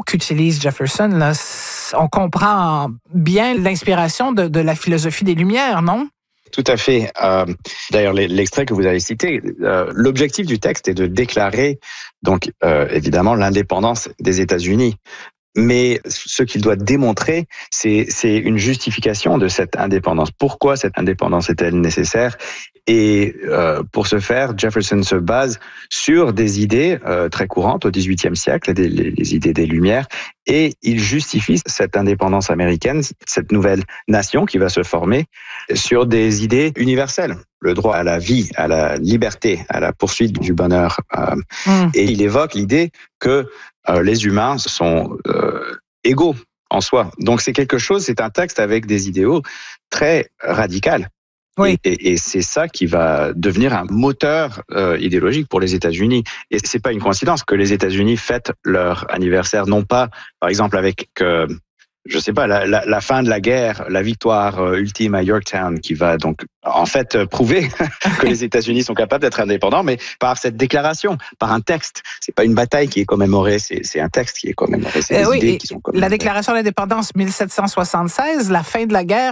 qu'utilise Jefferson, là, on comprend bien l'inspiration de la philosophie des Lumières, non? Tout à fait. D'ailleurs, l'extrait que vous avez cité, l'objectif du texte est de déclarer, donc évidemment, l'indépendance des États-Unis. Mais ce qu'il doit démontrer, c'est une justification de cette indépendance. Pourquoi cette indépendance est-elle nécessaire? Et pour ce faire, Jefferson se base sur des idées très courantes au XVIIIe siècle, les idées des Lumières, et il justifie cette indépendance américaine, cette nouvelle nation qui va se former, sur des idées universelles. Le droit à la vie, à la liberté, à la poursuite du bonheur. Et il évoque l'idée que les humains sont égaux en soi. Donc c'est un texte avec des idéaux très radicaux. Oui. Et c'est ça qui va devenir un moteur idéologique pour les États-Unis. Et c'est pas une coïncidence que les États-Unis fêtent leur anniversaire, non pas, par exemple, avec je sais pas, la fin de la guerre, la victoire ultime à Yorktown, qui va donc en fait prouver que les États-Unis sont capables d'être indépendants, mais par cette déclaration, par un texte. C'est pas une bataille qui est commémorée, c'est un texte qui est commémoré. C'est des idées qui sont commémorées. La déclaration de l'indépendance 1776, la fin de la guerre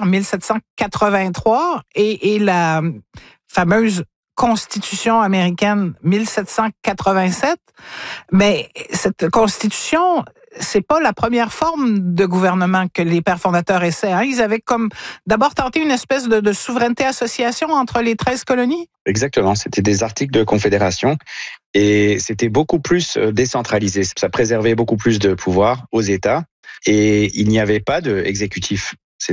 1783 et la fameuse Constitution américaine 1787. Mais cette Constitution, c'est pas la première forme de gouvernement que les pères fondateurs essaient. Ils avaient comme d'abord tenté une espèce de souveraineté association entre les 13 colonies. Exactement, c'était des articles de confédération et c'était beaucoup plus décentralisé. Ça préservait beaucoup plus de pouvoir aux États et il n'y avait pas d'exécutif.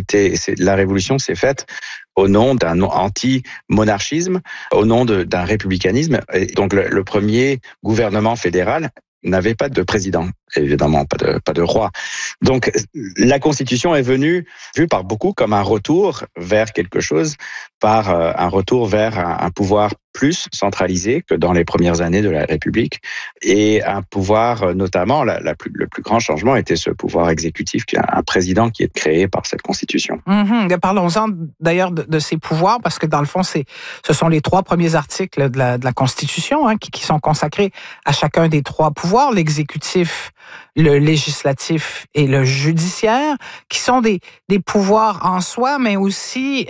La révolution s'est faite au nom d'un anti-monarchisme, au nom d'un républicanisme. Et donc le premier gouvernement fédéral n'avait pas de président, évidemment, pas de roi. Donc la Constitution est vue par beaucoup comme un retour vers quelque chose, par un retour vers un pouvoir plus centralisé que dans les premières années de la République, et un pouvoir, notamment, le plus grand changement était ce pouvoir exécutif, un président qui est créé par cette Constitution. Parlons-en d'ailleurs de ces pouvoirs, parce que dans le fond, ce sont les 3 premiers articles de la Constitution qui sont consacrés à chacun des 3 pouvoirs, l'exécutif, le législatif et le judiciaire, qui sont des pouvoirs en soi, mais aussi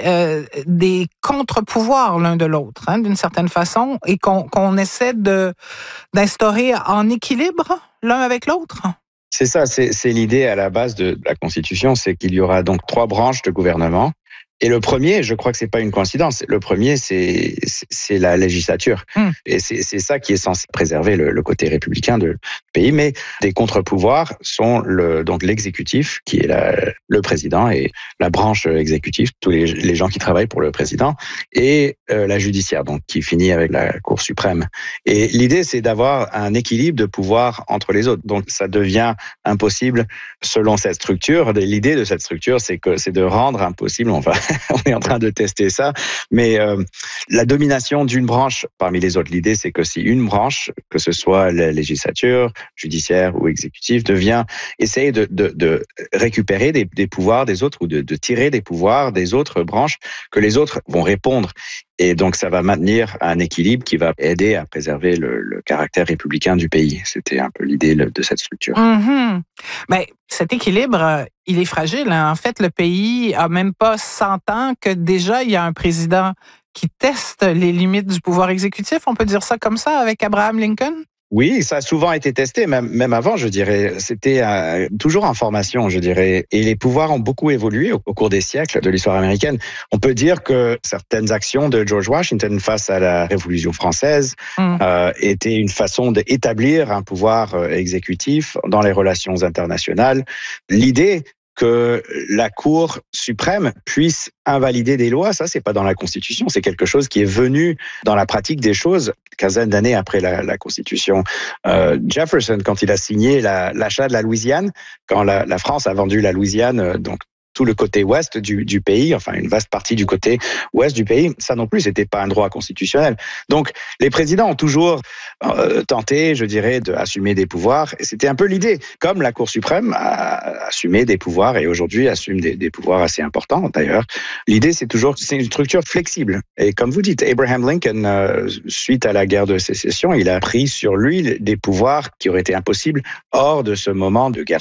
des contre-pouvoirs l'un de l'autre, d'une certaine façon, et qu'on essaie d'instaurer en équilibre l'un avec l'autre. C'est ça, c'est l'idée à la base de la Constitution, c'est qu'il y aura donc 3 branches de gouvernement. Et le premier, je crois que c'est pas une coïncidence, le premier, c'est la législature. Et c'est ça qui est censé préserver le côté républicain du pays. Mais des contre-pouvoirs sont donc l'exécutif, qui est le président, et la branche exécutive, tous les gens qui travaillent pour le président, et la judiciaire, donc qui finit avec la Cour suprême. Et l'idée, c'est d'avoir un équilibre de pouvoir entre les autres. Donc ça devient impossible selon cette structure. L'idée de cette structure, c'est de rendre impossible, on est en train de tester ça, mais la domination d'une branche parmi les autres, l'idée c'est que si une branche, que ce soit la législature, judiciaire ou exécutive, essaye de récupérer des pouvoirs des autres ou de tirer des pouvoirs des autres branches, que les autres vont répondre. Et donc, ça va maintenir un équilibre qui va aider à préserver le caractère républicain du pays. C'était un peu l'idée de cette structure. Mais cet équilibre, il est fragile. En fait, le pays a même pas 100 ans que déjà, il y a un président qui teste les limites du pouvoir exécutif. On peut dire ça comme ça avec Abraham Lincoln? Oui, ça a souvent été testé, même avant, je dirais. C'était toujours en formation, je dirais. Et les pouvoirs ont beaucoup évolué au cours des siècles de l'histoire américaine. On peut dire que certaines actions de George Washington face à la Révolution française étaient une façon d'établir un pouvoir exécutif dans les relations internationales. L'idée que la Cour suprême puisse invalider des lois, ça, c'est pas dans la Constitution, c'est quelque chose qui est venu dans la pratique des choses, quinzaine d'années après la Constitution. Jefferson, quand il a signé l'achat de la Louisiane, quand la France a vendu la Louisiane, donc tout le côté ouest du pays, enfin une vaste partie du côté ouest du pays, ça non plus, c'était pas un droit constitutionnel. Donc, les présidents ont toujours tenté, je dirais, d'assumer des pouvoirs, et c'était un peu l'idée. Comme la Cour suprême a assumé des pouvoirs, et aujourd'hui assume des pouvoirs assez importants, d'ailleurs, l'idée, c'est une structure flexible. Et comme vous dites, Abraham Lincoln, suite à la guerre de sécession, il a pris sur lui des pouvoirs qui auraient été impossibles hors de ce moment de guerre